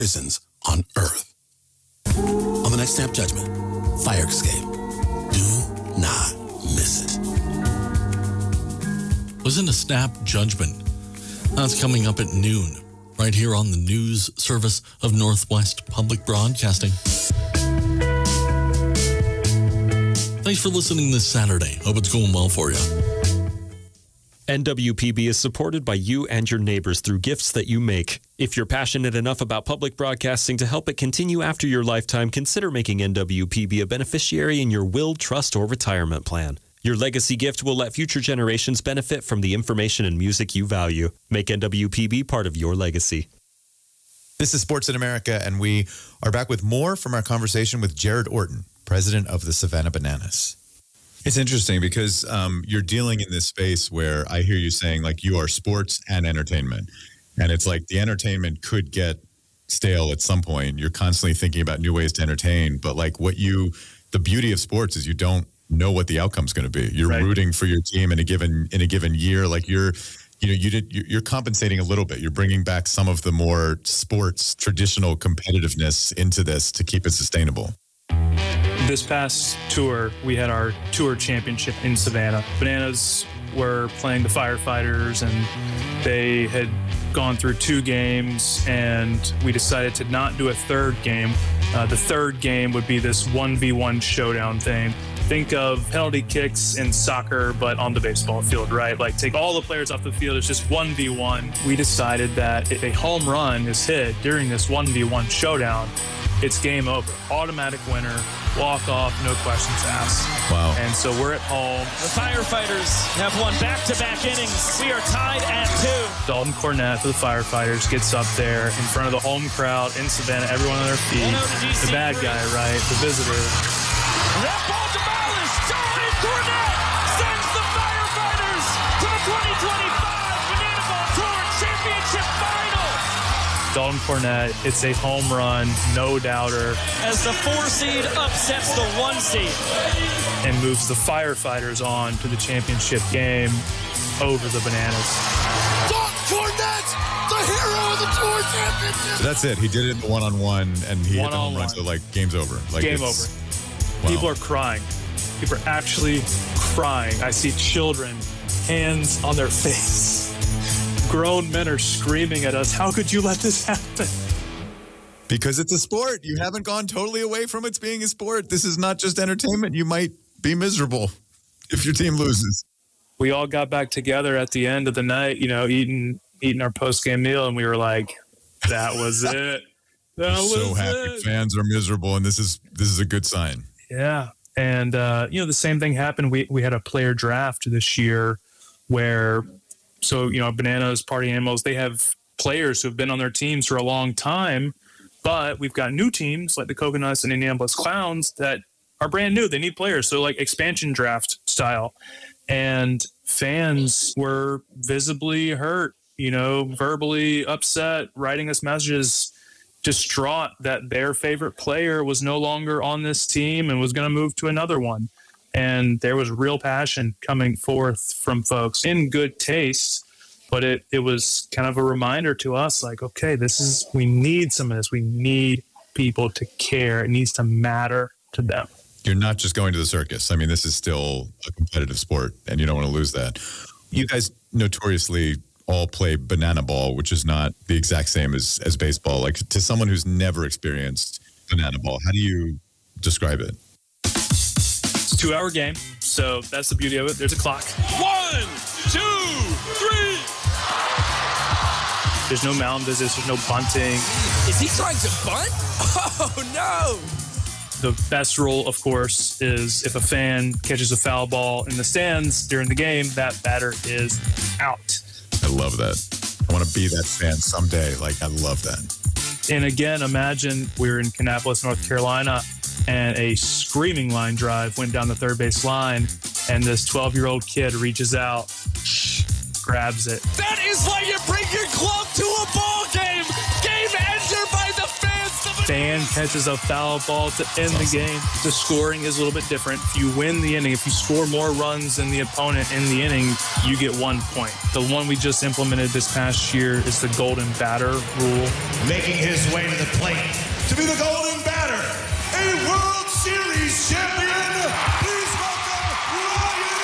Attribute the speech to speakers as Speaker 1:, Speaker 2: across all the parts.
Speaker 1: prisons on Earth. On the next Snap Judgment, Fire Escape. Do not miss it.
Speaker 2: Listen to Snap Judgment. That's coming up at noon, right here on the news service of Northwest Public Broadcasting. Thanks for listening this Saturday. Hope it's going well for you.
Speaker 3: NWPB is supported by you and your neighbors through gifts that you make. If you're passionate enough about public broadcasting to help it continue after your lifetime, consider making NWPB a beneficiary in your will, trust, or retirement plan. Your legacy gift will let future generations benefit from the information and music you value. Make NWPB part of your legacy.
Speaker 4: This is Sports in America, and we are back with more from our conversation with Jared Orton, president of the Savannah Bananas.
Speaker 5: It's interesting because you're dealing in this space where I hear you saying like you are sports and entertainment. And it's like the entertainment could get stale at some point. You're constantly thinking about new ways to entertain. But like the beauty of sports is you don't know what the outcome's going to be. You're rooting for your team in a given year. Like you're compensating a little bit. You're bringing back some of the more sports traditional competitiveness into this to keep it sustainable.
Speaker 6: This past tour, we had our tour championship in Savannah. Bananas were playing the Firefighters, and they had gone through 2 games, and we decided to not do a third game. The third game would be this 1v1 showdown thing. Think of penalty kicks in soccer, but on the baseball field, right? Like take all the players off the field. It's just 1v1. We decided that if a home run is hit during this 1v1 showdown, it's game over. Automatic winner, walk off, no questions asked.
Speaker 5: Wow.
Speaker 6: And so we're at home.
Speaker 7: The Firefighters have won back-to-back innings. We are tied at 2.
Speaker 6: Dalton Cornett for the Firefighters gets up there in front of the home crowd in Savannah, everyone on their feet. The bad guy, right? The visitor.
Speaker 7: That ball demolished. Dalton Cornett sends the Firefighters to the 2025 Banana Ball Tour Championship Final.
Speaker 6: Dalton Cornett, it's a home run, no doubter.
Speaker 7: As the 4 seed upsets the 1 seed.
Speaker 6: And moves the Firefighters on to the championship game over the Bananas.
Speaker 1: Dalton Cornett, the hero of the tour championship.
Speaker 5: So that's it. He did it in the one-on-one, and he hit the home run, so like game's over. Like
Speaker 6: game over. Wow. People are crying. People are actually crying. I see children, hands on their face. Grown men are screaming at us. How could you let this happen?
Speaker 5: Because it's a sport. You haven't gone totally away from it being a sport. This is not just entertainment. You might be miserable if your team loses.
Speaker 6: We all got back together at the end of the night, eating our post-game meal, and we were like, that was it. That was
Speaker 5: so happy
Speaker 6: it.
Speaker 5: Fans are miserable, and this is a good sign.
Speaker 6: Yeah. And, the same thing happened. We had a player draft this year where, Bananas, Party Animals, they have players who have been on their teams for a long time, but we've got new teams like the Coconuts and Indianapolis Clowns that are brand new. They need players. So like expansion draft style. And fans were visibly hurt, verbally upset, writing us messages, distraught that their favorite player was no longer on this team and was going to move to another one. And there was real passion coming forth from folks in good taste, but it was kind of a reminder to us like, okay, we need some of this. We need people to care. It needs to matter to them.
Speaker 5: You're not just going to the circus. I mean, this is still a competitive sport, and you don't want to lose that. You guys notoriously all play banana ball, which is not the exact same as baseball. Like, to someone who's never experienced banana ball, how do you describe it?
Speaker 6: It's a 2-hour game, so that's the beauty of it. There's a clock.
Speaker 7: 1, 2, 3.
Speaker 6: There's no mound visits. There's no bunting.
Speaker 7: Is he trying to bunt? Oh, no.
Speaker 6: The best rule, of course, is if a fan catches a foul ball in the stands during the game, that batter is out.
Speaker 5: I love that. I want to be that fan someday. Like, I love that.
Speaker 6: And again, imagine we're in Kannapolis, North Carolina, and a screaming line drive went down the third base line, and this 12-year-old kid reaches out, grabs it.
Speaker 7: That is why you bring your glove to a ball game. Game ender by the fans.
Speaker 6: fan catches a foul ball to end the game. The scoring is a little bit different. If you win the inning, if you score more runs than the opponent in the inning, you get 1 point. The one we just implemented this past year is the golden batter rule.
Speaker 8: Making his way to the plate to be the golden batter, a World Series champion. Please welcome Ryan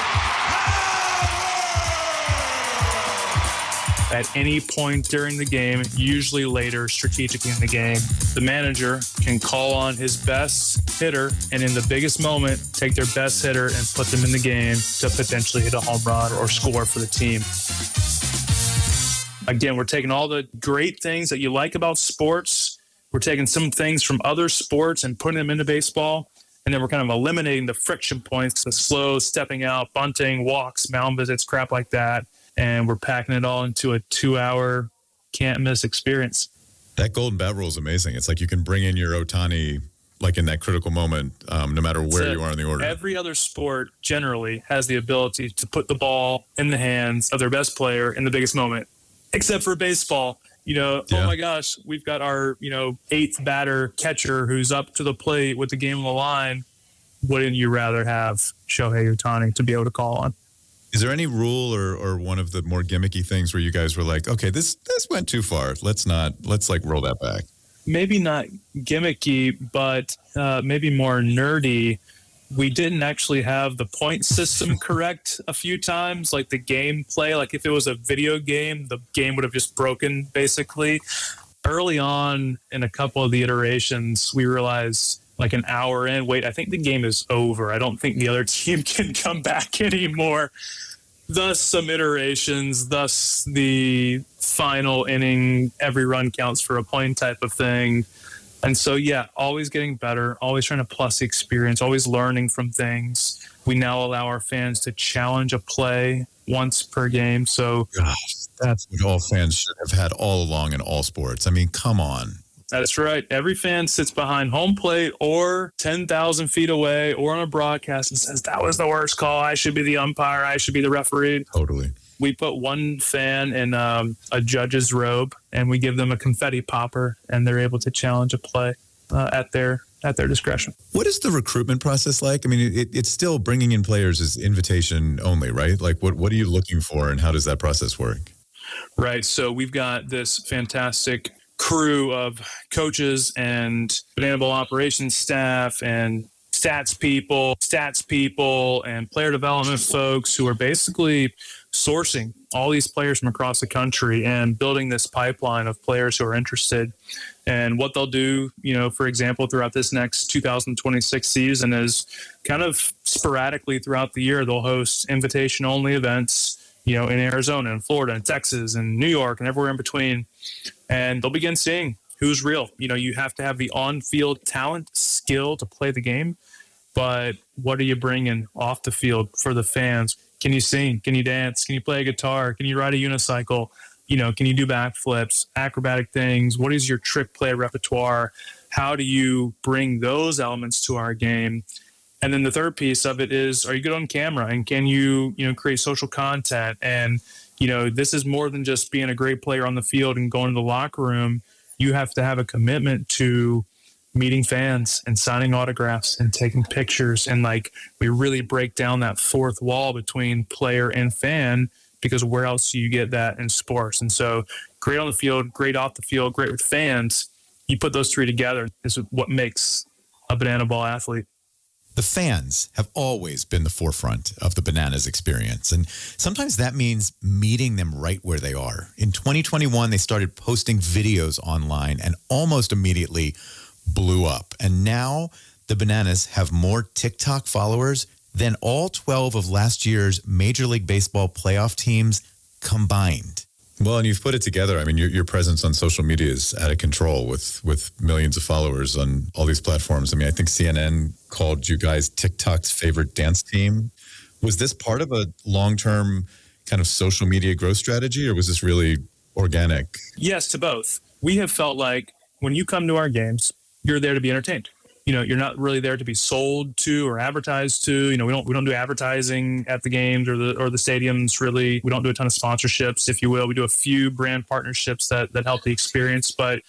Speaker 8: Howard.
Speaker 6: At any point during the game, usually later, strategically in the game, the manager can call on his best hitter and in the biggest moment, take their best hitter and put them in the game to potentially hit a home run or score for the team. Again, we're taking all the great things that you like about sports. We're taking some things from other sports and putting them into baseball. And then we're kind of eliminating the friction points, the slow stepping out, bunting, walks, mound visits, crap like that. And we're packing it all into a 2-hour can't miss experience.
Speaker 5: That golden bat rule is amazing. It's like you can bring in your Ohtani like in that critical moment, no matter where you are in the order.
Speaker 6: Every other sport generally has the ability to put the ball in the hands of their best player in the biggest moment, except for baseball. Oh my gosh, we've got our, 8th batter catcher who's up to the plate with the game on the line. Wouldn't you rather have Shohei Ohtani to be able to call on?
Speaker 5: Is there any rule or one of the more gimmicky things where you guys were like, okay, this went too far. Let's like roll that back?
Speaker 6: Maybe not gimmicky, but maybe more nerdy. We didn't actually have the point system correct a few times, like the gameplay. Like if it was a video game, the game would have just broken, basically. Early on in a couple of the iterations, we realized like an hour in, wait, I think the game is over. I don't think the other team can come back anymore. Thus some iterations, thus the final inning, every run counts for a point type of thing. And so, yeah, always getting better, always trying to plus the experience, always learning from things. We now allow our fans to challenge a play once per game. So
Speaker 5: gosh, that's what all fans should have had all along in all sports. I mean, come on.
Speaker 6: That's right. Every fan sits behind home plate or 10,000 feet away or on a broadcast and says, that was the worst call. I should be the umpire. I should be the referee.
Speaker 5: Totally.
Speaker 6: We put one fan in a judge's robe and we give them a confetti popper and they're able to challenge a play at their discretion.
Speaker 5: What is the recruitment process like? I mean, it's still bringing in players is invitation only, right? Like what are you looking for and how does that process work?
Speaker 6: Right. So we've got this fantastic crew of coaches and Banana Bowl operations staff and stats people and player development folks who are basically sourcing all these players from across the country and building this pipeline of players who are interested. And what they'll do, for example, throughout this next 2026 season is kind of sporadically throughout the year, they'll host invitation-only events, in Arizona and Florida and Texas and New York and everywhere in between. And they'll begin seeing who's real. You have to have the on-field talent, skill to play the game. But what are you bringing off the field for the fans? Can you sing? Can you dance? Can you play a guitar? Can you ride a unicycle? Can you do backflips, acrobatic things? What is your trick play repertoire? How do you bring those elements to our game? And then the third piece of it is, are you good on camera? And can you, create social content? And, this is more than just being a great player on the field and going to the locker room. You have to have a commitment to meeting fans and signing autographs and taking pictures. And we really break down that fourth wall between player and fan, because where else do you get that in sports? And so great on the field, great off the field, great with fans. You put those three together is what makes a Banana Ball athlete.
Speaker 4: The fans have always been the forefront of the Bananas experience, and sometimes that means meeting them right where they are. In 2021, they started posting videos online and almost immediately blew up. And now the Bananas have more TikTok followers than all 12 of last year's Major League Baseball playoff teams combined.
Speaker 5: Well, and you've put it together. I mean, your presence on social media is out of control with millions of followers on all these platforms. I mean, I think CNN called you guys TikTok's favorite dance team. Was this part of a long-term kind of social media growth strategy, or was this really organic?
Speaker 6: Yes, to both. We have felt like when you come to our games, you're there to be entertained. You're not really there to be sold to or advertised to. We don't do advertising at the games or the stadiums, really. We don't do a ton of sponsorships, if you will. We do a few brand partnerships that help the experience. But,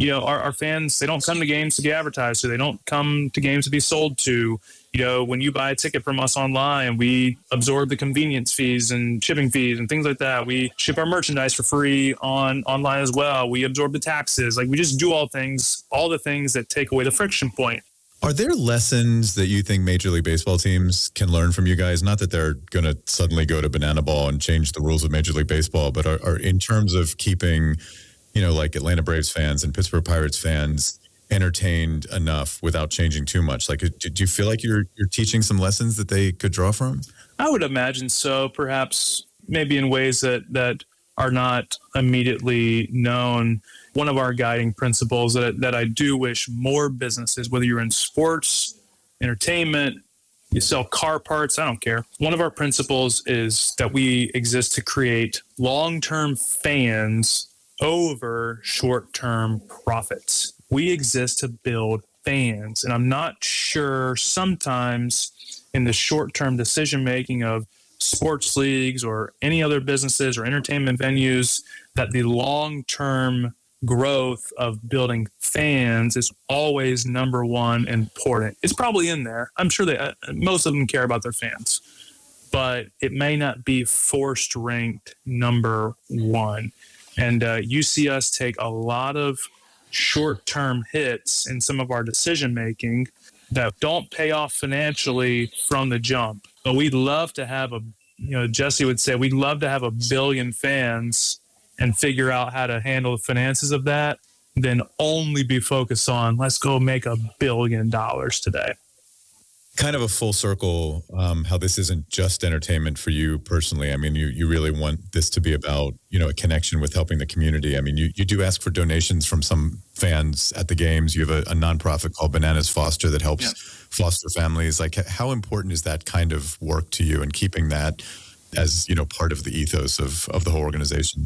Speaker 6: our fans, they don't come to games to be advertised to. They don't come to games to be sold to. When you buy a ticket from us online, we absorb the convenience fees and shipping fees and things like that. We ship our merchandise for free online as well. We absorb the taxes. Like, we just do all the things that take away the friction point.
Speaker 5: Are there lessons that you think Major League Baseball teams can learn from you guys? Not that they're going to suddenly go to Banana Ball and change the rules of Major League Baseball, but are in terms of keeping, like Atlanta Braves fans and Pittsburgh Pirates fans entertained enough without changing too much? Like, do you feel like you're teaching some lessons that they could draw from?
Speaker 6: I would imagine so, perhaps maybe in ways that are not immediately known. One of our guiding principles that I do wish more businesses, whether you're in sports, entertainment, you sell car parts, I don't care. One of our principles is that we exist to create long-term fans over short-term profits. We exist to build fans. And I'm not sure sometimes in the short-term decision-making of sports leagues or any other businesses or entertainment venues that the long-term growth of building fans is always number one important. It's probably in there. I'm sure that most of them care about their fans, but it may not be forced ranked number one. And you see us take a lot of short-term hits in some of our decision-making that don't pay off financially from the jump. But we'd love to have Jesse would say, we'd love to have 1 billion fans and figure out how to handle the finances of that, then only be focused on, let's go make $1 billion today.
Speaker 5: Kind of a full circle, how this isn't just entertainment for you personally. I mean, you really want this to be about, a connection with helping the community. I mean, you do ask for donations from some fans at the games. You have a nonprofit called Bananas Foster that helps foster families. Like, how important is that kind of work to you and keeping that as, part of the ethos of the whole organization?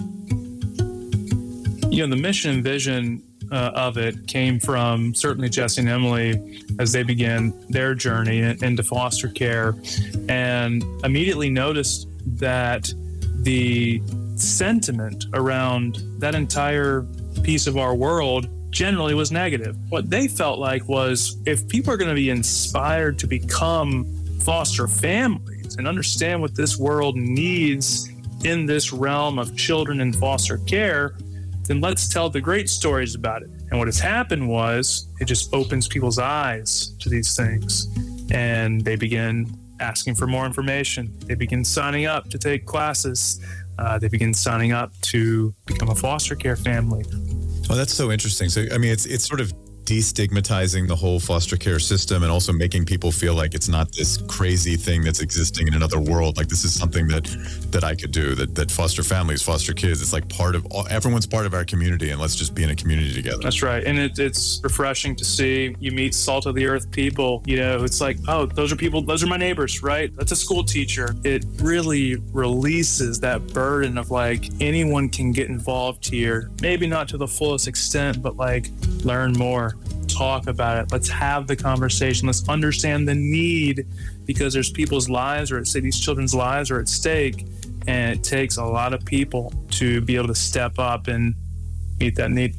Speaker 6: The mission and vision of it came from certainly Jesse and Emily as they began their journey into foster care, and immediately noticed that the sentiment around that entire piece of our world generally was negative. What they felt like was, if people are going to be inspired to become foster families and understand what this world needs in this realm of children in foster care, then let's tell the great stories about it. And what has happened was, it just opens people's eyes to these things, and they begin asking for more information. They begin signing up to take classes. They begin signing up to become a foster care family.
Speaker 5: Oh, that's so interesting. So, I mean, it's sort of destigmatizing the whole foster care system and also making people feel like it's not this crazy thing that's existing in another world. Like, this is something that I could do, that foster families, foster kids, it's like everyone's part of our community, and let's just be in a community together.
Speaker 6: That's right. And it's refreshing to see. You meet salt of the earth people, it's like, oh, those are my neighbors, right? That's a school teacher. It really releases that burden of like, anyone can get involved here. Maybe not to the fullest extent, but like, learn more. Talk about it. Let's have the conversation. Let's understand the need, because there's people's lives, or say these children's lives are at stake, and it takes a lot of people to be able to step up and meet that need.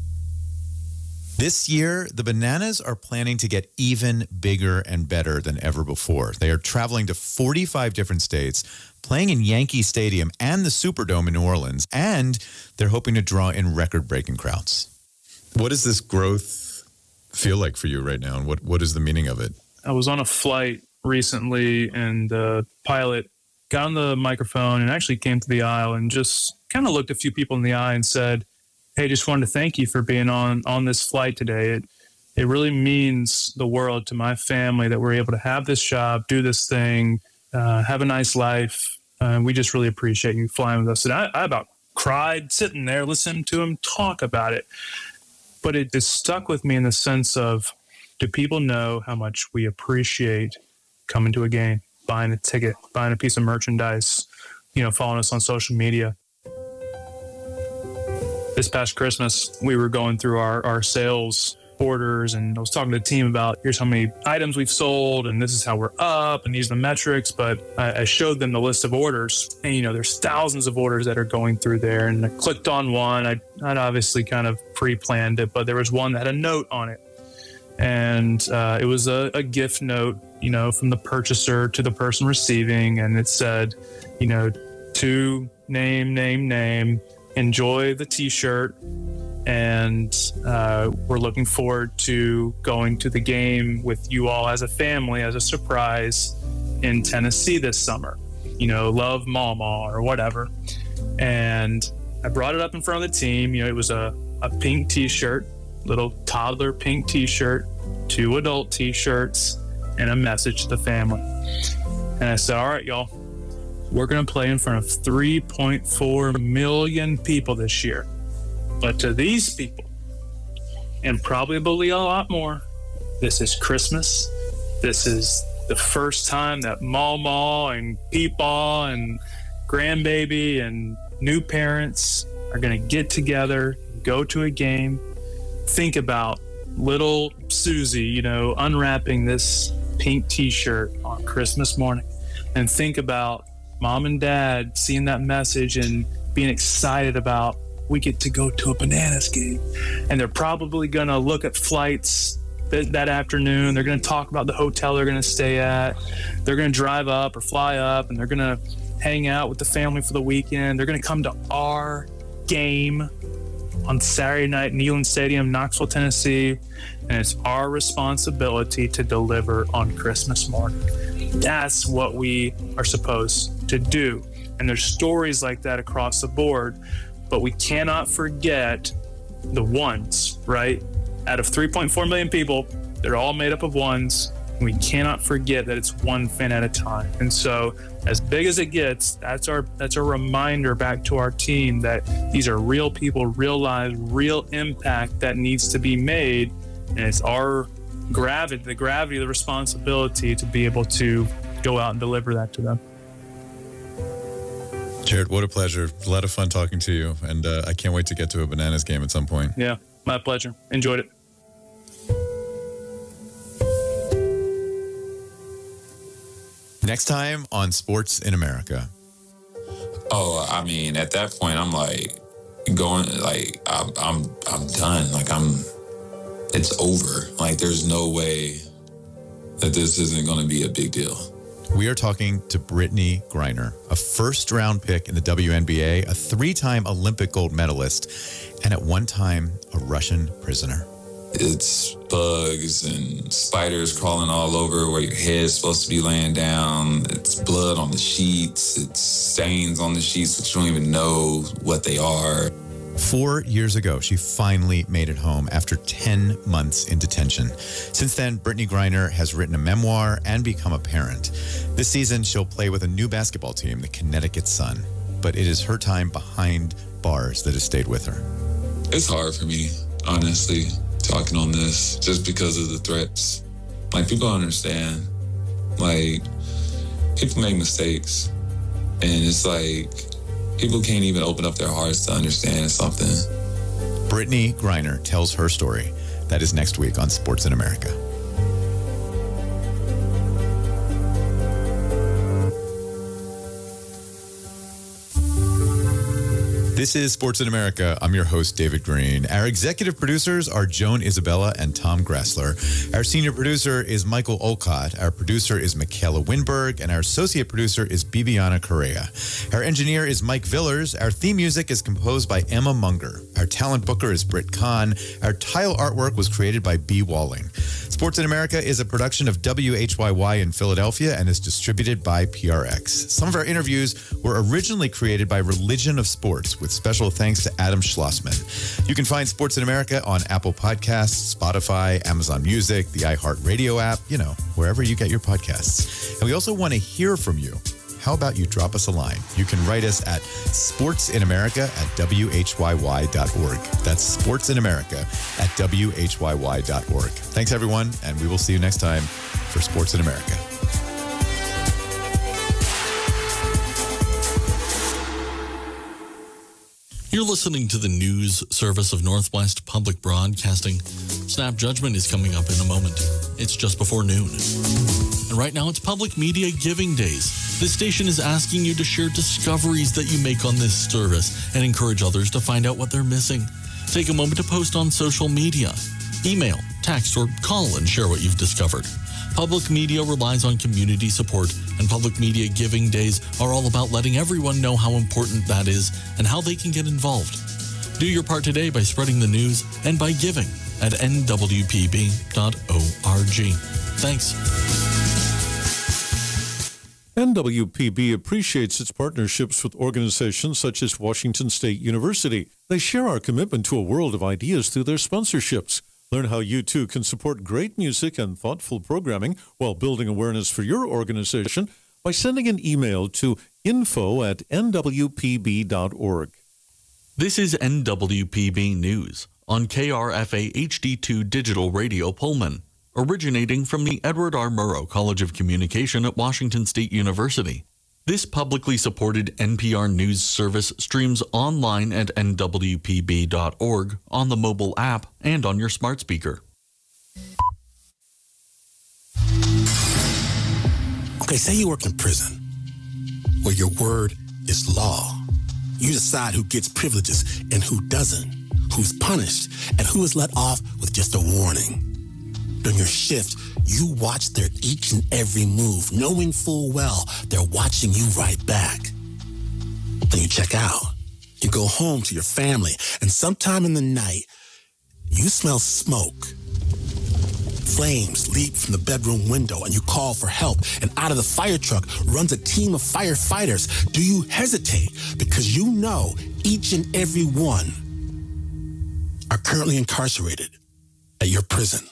Speaker 4: This year, the Bananas are planning to get even bigger and better than ever before. They are traveling to 45 different states, playing in Yankee Stadium and the Superdome in New Orleans, and they're hoping to draw in record-breaking crowds.
Speaker 5: What does this growth feel like for you right now, and what is the meaning of it?
Speaker 6: I was on a flight recently, and the pilot got on the microphone and actually came to the aisle and just kind of looked a few people in the eye and said, "Hey, just wanted to thank you for being on this flight today. It really means the world to my family that we're able to have this job, do this thing, have a nice life. We just really appreciate you flying with us." And I about cried sitting there listening to him talk about it. But it is stuck with me in the sense of, do people know how much we appreciate coming to a game, buying a ticket, buying a piece of merchandise, following us on social media? This past Christmas, we were going through our sales supporters, and I was talking to the team about here's how many items we've sold, and this is how we're up, and these are the metrics. But I showed them the list of orders, and there's thousands of orders that are going through there. And I clicked on one. I'd obviously kind of pre-planned it, but there was one that had a note on it, and it was a gift note, from the purchaser to the person receiving, and it said, to name, enjoy the T-shirt. And we're looking forward to going to the game with you all as a family, as a surprise in Tennessee this summer. Love Mama or whatever. And I brought it up in front of the team. It was a pink T-shirt, little toddler pink T-shirt, 2 adult T-shirts, and a message to the family. And I said, all right, y'all, we're going to play in front of 3.4 million people this year. But to these people, and probably a lot more, this is Christmas. This is the first time that Mama and Peepaw and grandbaby and new parents are going to get together, go to a game. Think about little Susie, unwrapping this pink T-shirt on Christmas morning. And think about Mom and Dad seeing that message and being excited about, we get to go to a Bananas game. And they're probably going to look at flights that afternoon. They're going to talk about the hotel they're going to stay at. They're going to drive up or fly up, and they're going to hang out with the family for the weekend. They're going to come to our game on Saturday night, Neyland Stadium, Knoxville, Tennessee. And it's our responsibility to deliver on Christmas morning. That's what we are supposed to do. And there's stories like that across the board. But we cannot forget the ones, right? Out of 3.4 million people, they're all made up of ones. And we cannot forget that it's one fan at a time. And so as big as it gets, that's our reminder back to our team that these are real people, real lives, real impact that needs to be made. And it's our gravity, the responsibility to be able to go out and deliver that to them.
Speaker 5: Jared, what a pleasure. A lot of fun talking to you. And I can't wait to get to a Bananas game at some point.
Speaker 6: Yeah, my pleasure. Enjoyed it.
Speaker 4: Next time on Sports in America.
Speaker 9: Oh, I mean, at that point, I'm like going, like, I'm done. Like, it's over. Like, there's no way that this isn't going to be a big deal.
Speaker 4: We are talking to Brittney Griner, a first-round pick in the WNBA, a 3-time Olympic gold medalist, and at one time, a Russian prisoner.
Speaker 9: It's bugs and spiders crawling all over where your head's supposed to be laying down. It's blood on the sheets. It's stains on the sheets, but you don't even know what they are.
Speaker 4: 4 years ago, she finally made it home after 10 months in detention. Since then, Brittney Griner has written a memoir and become a parent. This season, she'll play with a new basketball team, the Connecticut Sun. But it is her time behind bars that has stayed with her.
Speaker 9: It's hard for me, honestly, talking on this, just because of the threats. Like, people don't understand. Like, people make mistakes. And it's like, people can't even open up their hearts to understand something.
Speaker 4: Brittney Griner tells her story. That is next week on Sports in America. This is Sports in America. I'm your host, David Green. Our executive producers are Joan Isabella and Tom Grassler. Our senior producer is Michael Olcott. Our producer is Michaela Winberg. And our associate producer is Bibiana Correa. Our engineer is Mike Villers. Our theme music is composed by Emma Munger. Our talent booker is Britt Kahn. Our tile artwork was created by B. Walling. Sports in America is a production of WHYY in Philadelphia and is distributed by PRX. Some of our interviews were originally created by Religion of Sports, with special thanks to Adam Schlossman. You can find Sports in America on Apple Podcasts, Spotify, Amazon Music, the iHeartRadio app, wherever you get your podcasts. And we also want to hear from you. How about you drop us a line? You can write us at sportsinamerica@whyy.org. That's sportsinamerica@whyy.org. Thanks, everyone, and we will see you next time for Sports in America.
Speaker 2: You're listening to the news service of Northwest Public Broadcasting. Snap Judgment is coming up in a moment. It's just before noon. And right now it's Public Media Giving Days. This station is asking you to share discoveries that you make on this service and encourage others to find out what they're missing. Take a moment to post on social media. Email, text, or call and share what you've discovered. Public media relies on community support, and Public Media Giving Days are all about letting everyone know how important that is and how they can get involved. Do your part today by spreading the news and by giving at nwpb.org. Thanks.
Speaker 10: NWPB appreciates its partnerships with organizations such as Washington State University. They share our commitment to a world of ideas through their sponsorships. Learn how you too can support great music and thoughtful programming while building awareness for your organization by sending an email to info@nwpb.org.
Speaker 2: This is NWPB News on KRFA HD2 Digital Radio Pullman, originating from the Edward R. Murrow College of Communication at Washington State University. This publicly supported NPR News service streams online at nwpb.org, on the mobile app, and on your smart speaker.
Speaker 1: Okay, say you work in prison, where your word is law. You decide who gets privileges and who doesn't, who's punished, and who is let off with just a warning. During your shift, you watch their each and every move, knowing full well they're watching you right back. Then you check out. You go home to your family, and sometime in the night, you smell smoke. Flames leap from the bedroom window, and you call for help, and out of the fire truck runs a team of firefighters. Do you hesitate? Because you know each and every one are currently incarcerated at your prison.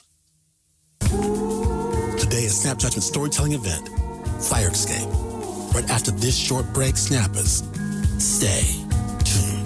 Speaker 1: Today is Snap Judgment storytelling event, Fire Escape. Right after this short break, Snappers, stay tuned.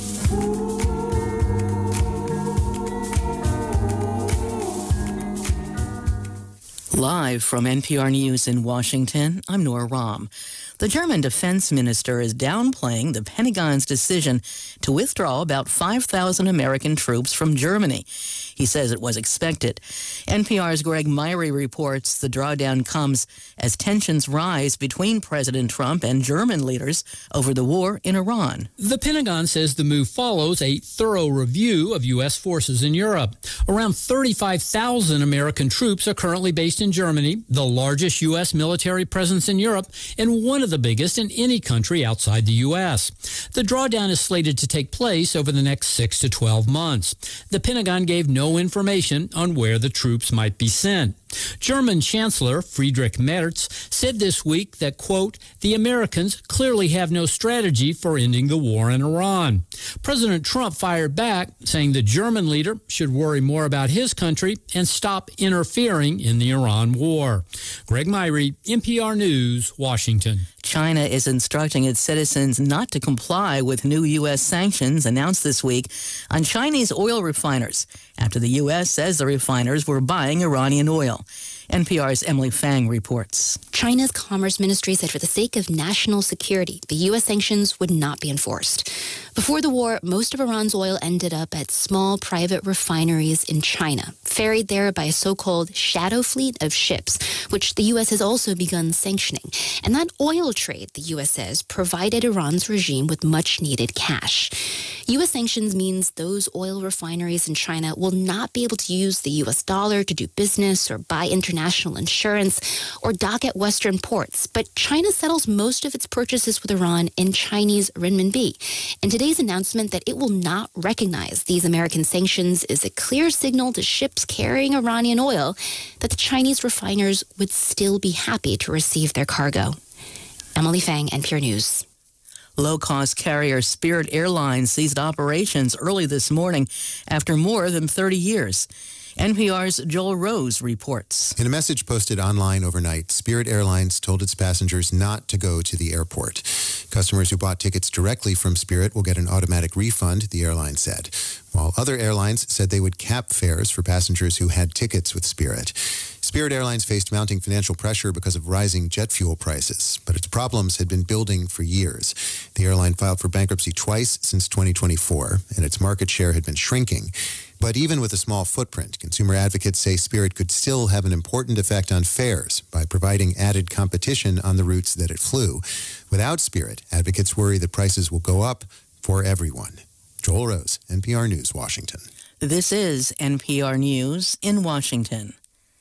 Speaker 11: Live from NPR News in Washington, I'm Nora Rahm. The German defense minister is downplaying the Pentagon's decision to withdraw about 5,000 American troops from Germany. He says it was expected. NPR's Greg Myrie reports the drawdown comes as tensions rise between President Trump and German leaders over the war in Iran.
Speaker 12: The Pentagon says the move follows a thorough review of U.S. forces in Europe. Around 35,000 American troops are currently based in Germany, the largest U.S. military presence in Europe, and one of the biggest in any country outside the U.S. The drawdown is slated to take place over the next 6 to 12 months. The Pentagon gave no information on where the troops might be sent. German Chancellor Friedrich Merz said this week that, quote, the Americans clearly have no strategy for ending the war in Iran. President Trump fired back, saying the German leader should worry more about his country and stop interfering in the Iran war. Greg Myrie, NPR News, Washington.
Speaker 11: China is instructing its citizens not to comply with new U.S. sanctions announced this week on Chinese oil refiners after the U.S. says the refiners were buying Iranian oil. NPR's Emily Fang reports.
Speaker 13: China's Commerce Ministry said for the sake of national security, the U.S. sanctions would not be enforced. Before the war, most of Iran's oil ended up at small private refineries in China, ferried there by a so-called shadow fleet of ships, which the U.S. has also begun sanctioning. And that oil trade, the U.S. says, provided Iran's regime with much-needed cash. U.S. sanctions means those oil refineries in China will not be able to use the U.S. dollar to do business or buy international insurance or dock at Western ports. But China settles most of its purchases with Iran in Chinese renminbi. And today's announcement that it will not recognize these American sanctions is a clear signal to ships carrying Iranian oil that the Chinese refiners would still be happy to receive their cargo. Emily Fang, NPR News.
Speaker 11: Low-cost carrier Spirit Airlines ceased operations early this morning after more than 30 years. NPR's Joel Rose reports.
Speaker 14: In a message posted online overnight, Spirit Airlines told its passengers not to go to the airport. Customers who bought tickets directly from Spirit will get an automatic refund, the airline said, while other airlines said they would cap fares for passengers who had tickets with Spirit. Spirit Airlines faced mounting financial pressure because of rising jet fuel prices, but its problems had been building for years. The airline filed for bankruptcy twice since 2024, and its market share had been shrinking. But even with a small footprint, consumer advocates say Spirit could still have an important effect on fares by providing added competition on the routes that it flew. Without Spirit, advocates worry that prices will go up for everyone. Joel Rose, NPR News, Washington.
Speaker 11: This is NPR News in Washington.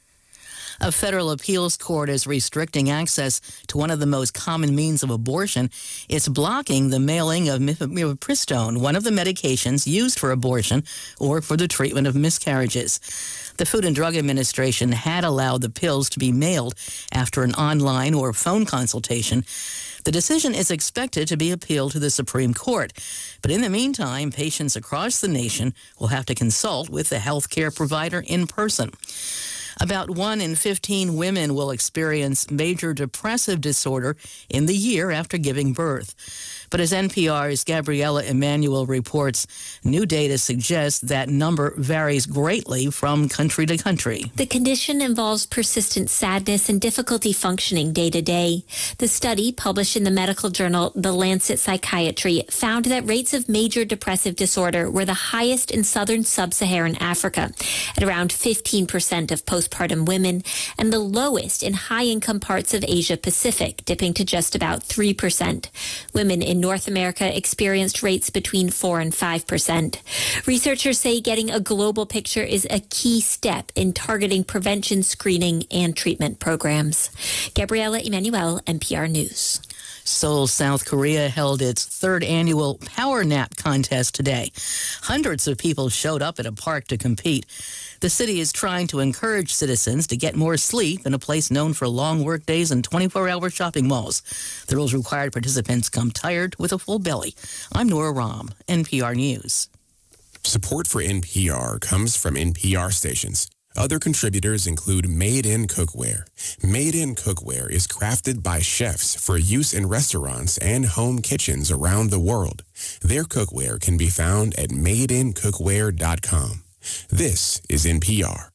Speaker 11: A federal appeals court is restricting access to one of the most common means of abortion. It's blocking the mailing of mifepristone, one of the medications used for abortion or for the treatment of miscarriages. The Food and Drug Administration had allowed the pills to be mailed after an online or phone consultation. The decision is expected to be appealed to the Supreme Court. But in the meantime, patients across the nation will have to consult with the health care provider in person. About 1 in 15 women will experience major depressive disorder in the year after giving birth. But as NPR's Gabriella Emanuel reports, new data suggests that number varies greatly from country to country.
Speaker 15: The condition involves persistent sadness and difficulty functioning day to day. The study, published in the medical journal The Lancet Psychiatry, found that rates of major depressive disorder were the highest in southern sub-Saharan Africa, at around 15% of postpartum women, and the lowest in high-income parts of Asia Pacific, dipping to just about 3%. Women in North America experienced rates between 4 and 5%. Researchers say getting a global picture is a key step in targeting prevention, screening, and treatment programs. Gabriella Emanuel, NPR News.
Speaker 11: Seoul, South Korea held its third annual Power Nap contest today. Hundreds of people showed up at a park to compete. The city is trying to encourage citizens to get more sleep in a place known for long work days and 24-hour shopping malls. The rules required participants come tired with a full belly. I'm Nora Rahm, NPR News.
Speaker 16: Support for NPR comes from NPR stations. Other contributors include Made in Cookware. Made in Cookware is crafted by chefs for use in restaurants and home kitchens around the world. Their cookware can be found at madeincookware.com. This is NPR.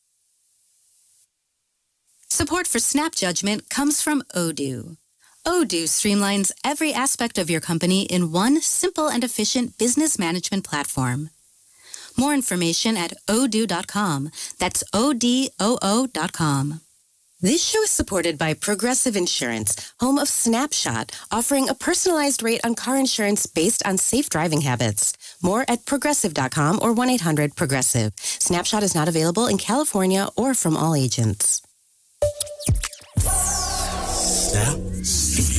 Speaker 17: Support for Snap Judgment comes from Odoo. Odoo streamlines every aspect of your company in one simple and efficient business management platform. More information at odoo.com. That's ODOO.com.
Speaker 18: This show is supported by Progressive Insurance, home of Snapshot, offering a personalized rate on car insurance based on safe driving habits. More at Progressive.com or 1-800-PROGRESSIVE. Snapshot is not available in California or from all agents.
Speaker 1: Snap